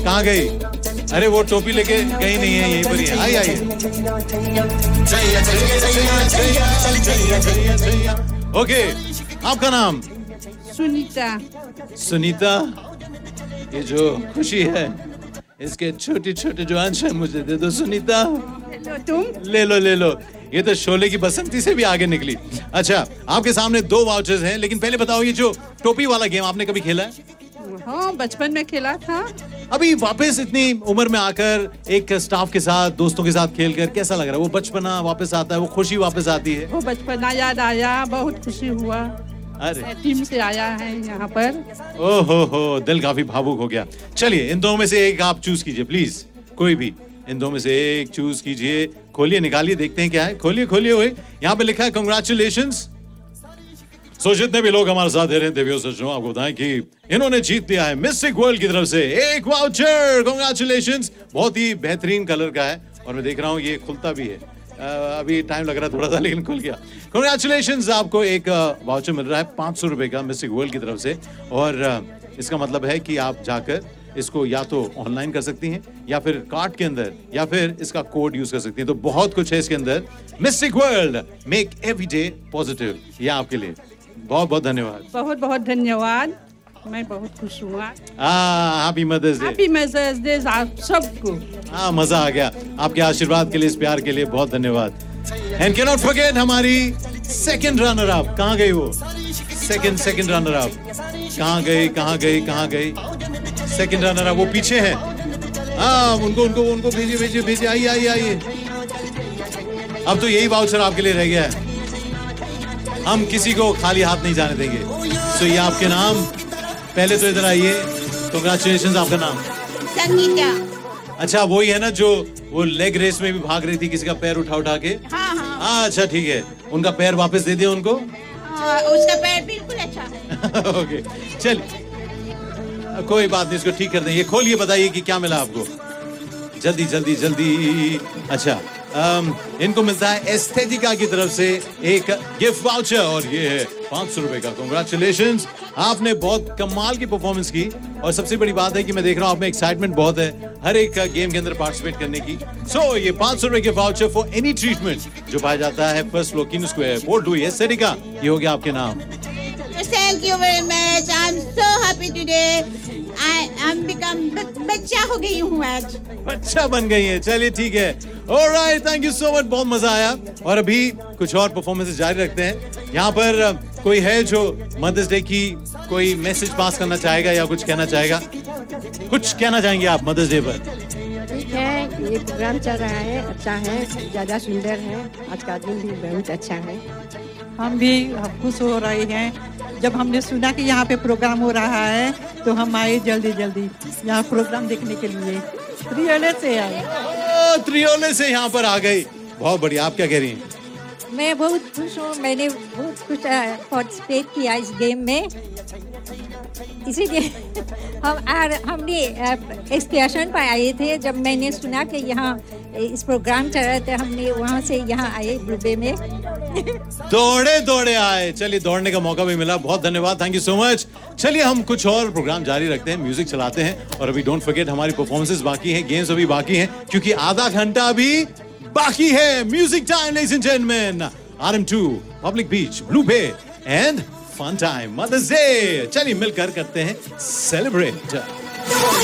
कहाँ गई? अरे वो टोपी लेके गई नहीं है, यहीं पर ही है। आइए आइए। ओके, आपका नाम? सुनीता। सुनीता, ये जो खुशी है इसके छोटे छोटे जो अंश है मुझे दे दो सुनीता। तुम ले लो ले लो, ये तो शोले की बसंती से भी आगे निकली। अच्छा, आपके सामने 2 वाउचर्स हैं, लेकिन पहले बताओ ये जो टोपी वाला गेम आपने कभी खेला है? हाँ, बचपन में खेला था। अभी वापस इतनी उम्र में आकर एक स्टाफ के साथ, दोस्तों के साथ खेलकर कैसा लग रहा है? वो बचपना वापस आता है, वो खुशी वापस आती है? वो बचपना याद आया, बहुत खुशी हुआ। अरे टीम से आया है यहाँ पर। ओहो, दिल काफी भावुक हो गया। चलिए, इन दोनों में से एक आप चूज कीजिए प्लीज, कोई भी इन दोनों में से एक चूज कीजिए। खोलिए, निकालिए, देखते हैं क्या है। खोलिए खोलिए हुए, यहाँ पे लिखा है कांग्रेचुलेशंस। सो जितने भी लोग हमारे साथ दे रहे हैं देवियों सज्जनों, आपको बताएं कि इन्होंने जीत लिया है मिस्टिक वर्ल्ड की तरफ से एक वाउचर। कांग्रेचुलेशंस, बहुत ही बेहतरीन कलर का है और मैं देख रहा हूँ ये खुलता भी है। अभी टाइम लग रहा थोड़ा सा, लेकिन खुल गया। कांग्रेचुलेशंस, आपको एक वाउचर मिल रहा है 500 रुपए का मिस्टिक वर्ल्ड की तरफ से। और इसका मतलब है कि आप जाकर इसको या तो ऑनलाइन कर सकती हैं या फिर कार्ट के अंदर या फिर इसका कोड यूज कर सकती हैं। तो बहुत कुछ है इसके अंदर। Mistake world, make every day positive, ये आपके लिए। बहुत बहुत धन्यवाद। बहुत बहुत धन्यवाद, मैं बहुत खुश हुआ। Happy mother's day. Happy mother's day आप सबको। मजा आ गया। आपके आशीर्वाद के लिए, इस प्यार के लिए बहुत धन्यवाद। एंड कैन नॉट फॉरगेट हमारी सेकंड रनर अप, कहाँ गई वो? सेकंड रनर अप कहाँ गई, कहाँ गई, कहाँ गई? सेकंड रनर अप वो पीछे है। उनको भेजिए। आइए। अब तो यही वाउचर आपके लिए रह गया है। हम किसी को खाली हाथ नहीं जाने देंगे। सो ये आपके नाम, पहले तो इधर आइए। कांग्रेचुलेशंस, आपका नाम? संगीता। अच्छा, वही है ना जो वो लेग रेस में भी भाग रही थी, किसी का पैर उठा के? हाँ। अच्छा ठीक है, उनका पैर वापस दे दिया उनको। उसका पैर बिल्कुल अच्छा है। ओके, चलिए कोई बात नहीं, इसको ठीक कर दें। ये खोलिए, बताइए कि क्या मिला आपको? जल्दी। अच्छा, इनको मिलता है एस्थेटिका की तरफ से एक गिफ्ट वाउचर और ये है 500 रुपए का। कांग्रेचुलेशंस, आपने बहुत कमाल की परफॉर्मेंस की और सबसे बड़ी बात है कि मैं देख रहा हूँ आप में एक्साइटमेंट बहुत है हर एक गेम के अंदर पार्टिसिपेट करने की। सो ये 500 रुपए के वाउचर फॉर एनी ट्रीटमेंट जो पाया जाता है first floor king square, port Louis एस्थेटिका, ये हो गया आपके नाम। Thank you very much. I'm so happy today. I'm become बच्चा हो गई हूँ आज। बच्चा बन गई है, चलिए ठीक है। Alright, thank you so much, बहुत मजा आया। और अभी कुछ और परफॉर्मेंसेस जारी रखते हैं। यहाँ पर कोई है जो मदर्स डे की कोई मैसेज पास करना चाहेगा या कुछ कहना चाहेगा? कुछ कहना चाहेंगे आप मदर्स डे पर? ठीक है, ये प्रोग्राम चल रहा है, अच्छा है, ज़्यादा सुंदर है, आज का दिन भी बहुत अच्छा है। हम भी खुश हो रहे हैं जब हमने सुना कि यहाँ पे प्रोग्राम हो रहा है, तो हम आए जल्दी यहाँ प्रोग्राम देखने के लिए। त्रियोले से आए। त्रियोले से यहाँ पर आ गई, बहुत बढ़िया। आप क्या कह रही हैं? मैं बहुत खुश हूँ, मैंने बहुत कुछ पार्टिसिपेट किया इस गेम में, इसीलिए हमने स्टेशन पर आए थे। जब मैंने सुना कि यहाँ इस प्रोग्राम चल रहा था, हमने वहाँ से यहाँ आए ब्लूबे में। दौड़े आए। चलिए, दौड़ने का मौका भी मिला, बहुत धन्यवाद, थैंक यू सो मच। चलिए हम कुछ और प्रोग्राम जारी रखते हैं, म्यूजिक चलाते हैं और अभी डोंट फॉरगेट हमारी परफॉर्मेंसेस बाकी हैं, गेम्स अभी बाकी हैं, क्योंकि आधा घंटा अभी बाकी है। Music time ladies and gentleman, RM2 public beach, blue bay and fun time, mother's day. चलिए मिलकर करते हैं सेलिब्रेट।